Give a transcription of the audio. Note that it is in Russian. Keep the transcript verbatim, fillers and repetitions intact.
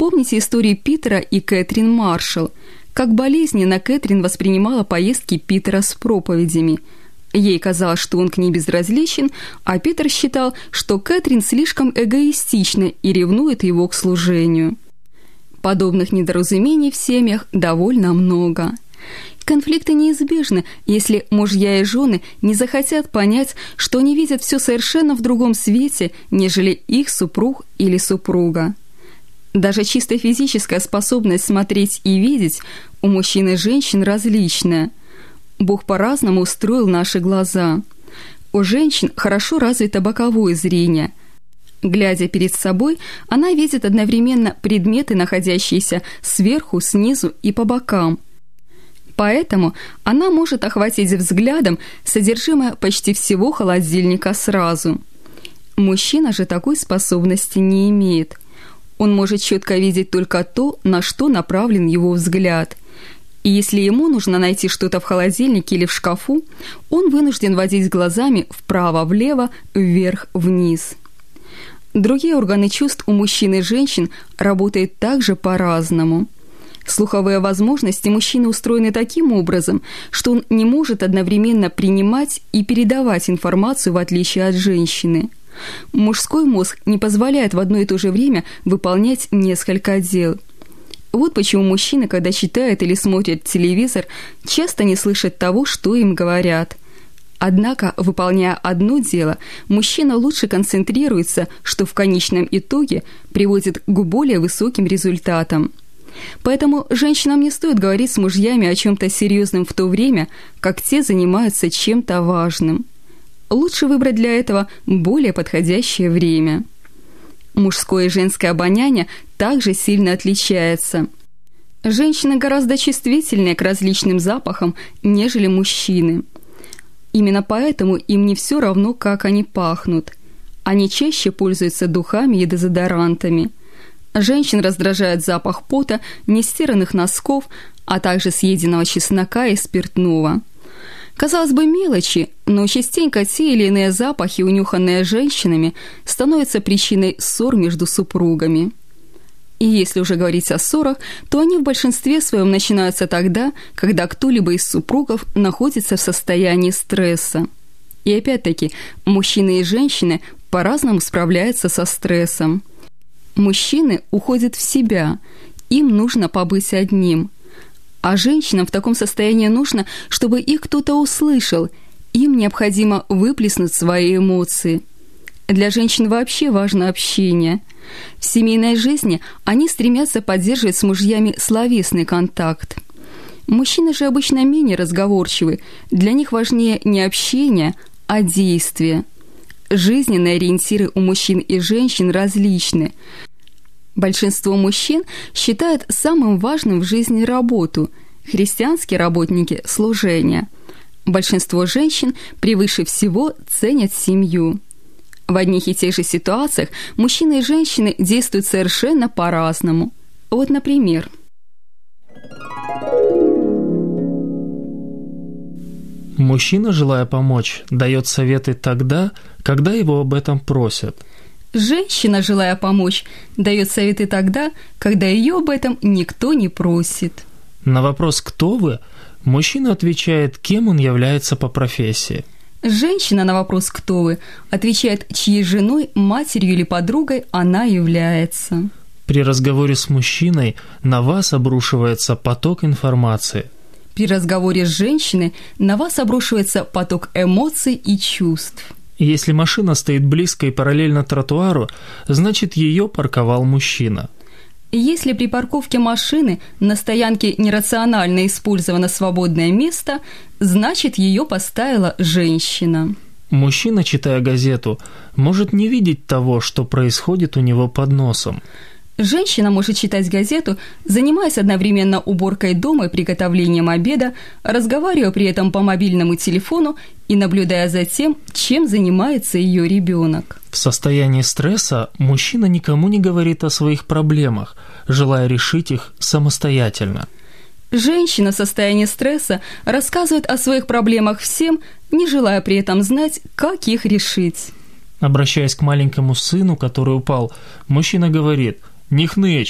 Помните историю Питера и Кэтрин Маршалл? Как болезненно Кэтрин воспринимала поездки Питера с проповедями. Ей казалось, что он к ней безразличен, а Питер считал, что Кэтрин слишком эгоистична и ревнует его к служению. Подобных недоразумений в семьях довольно много. Конфликты неизбежны, если мужья и жены не захотят понять, что они видят все совершенно в другом свете, нежели их супруг или супруга. Даже чисто физическая способность смотреть и видеть у мужчин и женщин различная. Бог по-разному устроил наши глаза. У женщин хорошо развито боковое зрение. Глядя перед собой, она видит одновременно предметы, находящиеся сверху, снизу и по бокам. Поэтому она может охватить взглядом содержимое почти всего холодильника сразу. Мужчина же такой способности не имеет. Он может четко видеть только то, на что направлен его взгляд. И если ему нужно найти что-то в холодильнике или в шкафу, он вынужден водить глазами вправо-влево, вверх-вниз. Другие органы чувств у мужчин и женщин работают также по-разному. Слуховые возможности мужчины устроены таким образом, что он не может одновременно принимать и передавать информацию, в отличие от женщины. Мужской мозг не позволяет в одно и то же время выполнять несколько дел. Вот почему мужчины, когда читают или смотрят телевизор, часто не слышат того, что им говорят. Однако, выполняя одно дело, мужчина лучше концентрируется, что в конечном итоге приводит к более высоким результатам. Поэтому женщинам не стоит говорить с мужьями о чем-то серьезном в то время, как те занимаются чем-то важным. Лучше выбрать для этого более подходящее время. Мужское и женское обоняние также сильно отличается. Женщины гораздо чувствительнее к различным запахам, нежели мужчины. Именно поэтому им не все равно, как они пахнут. Они чаще пользуются духами и дезодорантами. Женщин раздражает запах пота, нестиранных носков, а также съеденного чеснока и спиртного. Казалось бы, мелочи, но частенько те или иные запахи, унюханные женщинами, становятся причиной ссор между супругами. И если уже говорить о ссорах, то они в большинстве своем начинаются тогда, когда кто-либо из супругов находится в состоянии стресса. И опять-таки, мужчины и женщины по-разному справляются со стрессом. Мужчины уходят в себя, им нужно побыть одним. А женщинам в таком состоянии нужно, чтобы их кто-то услышал, им необходимо выплеснуть свои эмоции. Для женщин вообще важно общение. В семейной жизни они стремятся поддерживать с мужьями словесный контакт. Мужчины же обычно менее разговорчивы, для них важнее не общение, а действие. Жизненные ориентиры у мужчин и женщин различны. Большинство мужчин считают самым важным в жизни работу, христианские работники – служение. Большинство женщин превыше всего ценят семью. В одних и тех же ситуациях мужчины и женщины действуют совершенно по-разному. Вот, например. Мужчина, желая помочь, дает советы тогда, когда его об этом просят. Женщина, желая помочь, дает советы тогда, когда ее об этом никто не просит. На вопрос «Кто вы?» мужчина отвечает, кем он является по профессии. Женщина на вопрос «Кто вы?» отвечает, чьей женой, матерью или подругой она является. При разговоре с мужчиной на вас обрушивается поток информации. При разговоре с женщиной на вас обрушивается поток эмоций и чувств. Если машина стоит близко и параллельно тротуару, значит, ее парковал мужчина. Если при парковке машины на стоянке нерационально использовано свободное место, значит, ее поставила женщина. Мужчина, читая газету, может не видеть того, что происходит у него под носом. Женщина может читать газету, занимаясь одновременно уборкой дома и приготовлением обеда, разговаривая при этом по мобильному телефону и наблюдая за тем, чем занимается ее ребенок. В состоянии стресса мужчина никому не говорит о своих проблемах, желая решить их самостоятельно. Женщина в состоянии стресса рассказывает о своих проблемах всем, не желая при этом знать, как их решить. Обращаясь к маленькому сыну, который упал, мужчина говорит: «Не хнычь,